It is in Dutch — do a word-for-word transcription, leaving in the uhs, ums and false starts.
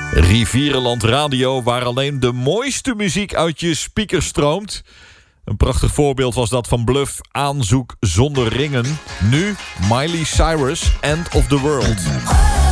Rivierenland Radio, waar alleen de mooiste muziek uit je speaker stroomt. Een prachtig voorbeeld was dat van Bluff, Aanzoek zonder ringen. Nu Miley Cyrus, End of the World.